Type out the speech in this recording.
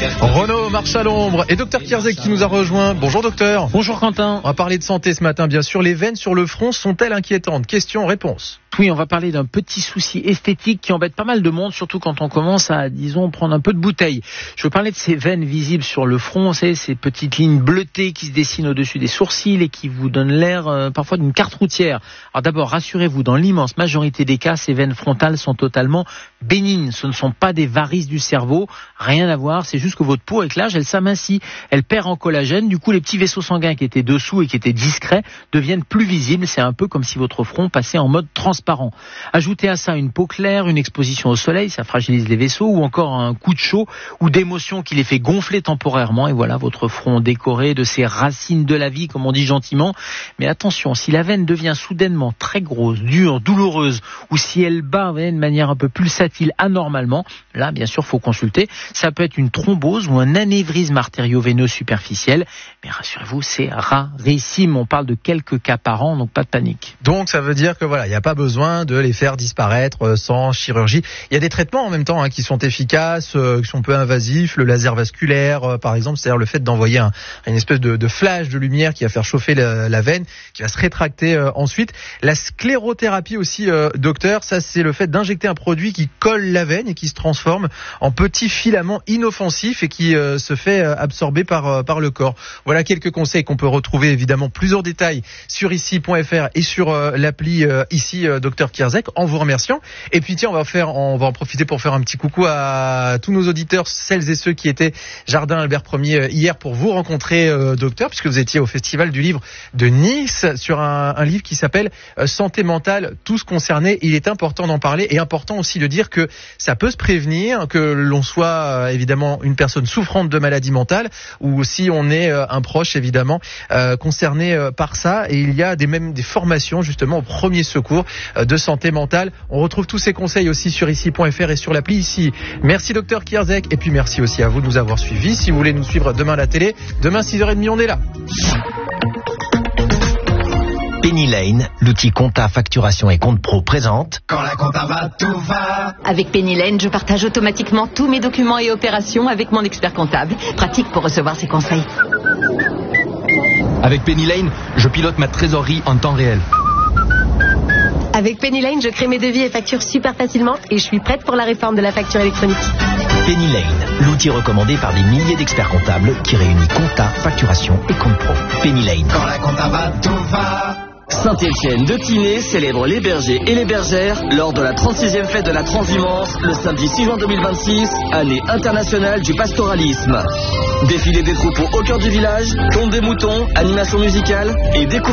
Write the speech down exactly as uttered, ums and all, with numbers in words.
Renaud marche à l'ombre et docteur Kierzek qui nous a rejoint. Bonjour docteur. Bonjour Quentin. On va parler de santé ce matin, bien sûr. Les veines sur le front sont-elles inquiétantes? Question, réponse. Oui, on va parler d'un petit souci esthétique qui embête pas mal de monde, surtout quand on commence à, disons, prendre un peu de bouteille. Je veux parler de ces veines visibles sur le front, vous savez, ces petites lignes bleutées qui se dessinent au-dessus des sourcils et qui vous donnent l'air euh, parfois d'une carte routière. Alors d'abord, rassurez-vous, dans l'immense majorité des cas, ces veines frontales sont totalement bénignes. Ce ne sont pas des varices du cerveau, rien à voir, c'est juste que votre peau, avec l'âge, elle s'amincit, elle perd en collagène. Du coup, les petits vaisseaux sanguins qui étaient dessous et qui étaient discrets deviennent plus visibles. C'est un peu comme si votre front passait en mode transparent. Ajoutez à ça une peau claire, une exposition au soleil, ça fragilise les vaisseaux, ou encore un coup de chaud ou d'émotion qui les fait gonfler temporairement, et voilà votre front décoré de ces racines de la vie, comme on dit gentiment. Mais attention, si la veine devient soudainement très grosse, dure, douloureuse, ou si elle bat de manière un peu pulsatile anormalement, là bien sûr faut consulter. Ça peut être une thrombose ou un anévrisme artério-veineux superficiel, mais rassurez-vous, c'est rarissime. On parle de quelques cas par an, donc pas de panique. Donc ça veut dire que voilà, il n'y a pas besoin de les faire disparaître sans chirurgie. Il y a des traitements en même temps hein, qui sont efficaces, euh, qui sont peu invasifs, le laser vasculaire euh, par exemple, c'est-à-dire le fait d'envoyer un, une espèce de, de flash de lumière qui va faire chauffer la, la veine, qui va se rétracter euh, ensuite. La sclérothérapie aussi, euh, docteur, ça c'est le fait d'injecter un produit qui colle la veine et qui se transforme en petits filaments inoffensifs et qui euh, se fait euh, absorber par, euh, par le corps. Voilà quelques conseils qu'on peut retrouver, évidemment plusieurs détails sur ici point f r et sur euh, l'appli euh, ici euh, docteur Kierzek, en vous remerciant. Et puis tiens, on va faire, on va en profiter pour faire un petit coucou à tous nos auditeurs, celles et ceux qui étaient Jardin Albert Ier hier pour vous rencontrer, euh, docteur, puisque vous étiez au Festival du Livre de Nice sur un, un livre qui s'appelle euh, Santé mentale, tous concernés. Il est important d'en parler et important aussi de dire que ça peut se prévenir, que l'on soit euh, évidemment une personne souffrante de maladie mentale ou si on est euh, un proche évidemment euh, concerné euh, par ça. Et il y a des, même des formations justement au premier secours euh, de santé mentale. On retrouve tous ces conseils aussi sur ici point f r et sur l'appli ici. Merci docteur Kierzek et puis merci aussi à vous de nous avoir suivis. Si vous voulez nous suivre demain à la télé, demain six heures trente on est là. Penny Lane, l'outil compta, facturation et compte pro présente. Quand la compta va, tout va. Avec Penny Lane, je partage automatiquement tous mes documents et opérations avec mon expert comptable. Pratique pour recevoir ses conseils. Avec Penny Lane, je pilote ma trésorerie en temps réel. Avec Penny Lane, je crée mes devis et factures super facilement et je suis prête pour la réforme de la facture électronique. Penny Lane, l'outil recommandé par des milliers d'experts comptables qui réunit compta, facturation et compte pro. Penny Lane. Quand la compta va, tout va. Saint-Étienne de Tinée célèbre les bergers et les bergères lors de la trente-sixième fête de la transhumance le samedi six juin deux mille vingt-six, année internationale du pastoralisme. Défilé des troupeaux au cœur du village, tonte des moutons, animation musicale et découverte